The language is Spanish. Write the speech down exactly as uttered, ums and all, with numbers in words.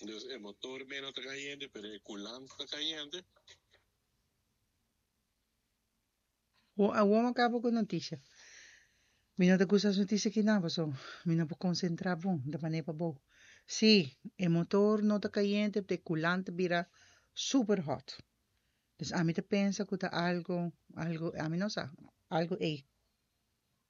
Entonces el motor menos está caliente, pero el culante está caliente. Vamos acabo com notícia. Mi não te gusta as notícias que não, so. Mi não puedo concentrar bom, de maneira boa. Sí, el motor no está caliente, el culante vira super hot. Dus a mí te pensa que está algo, algo, a mí no sabe, algo, eh.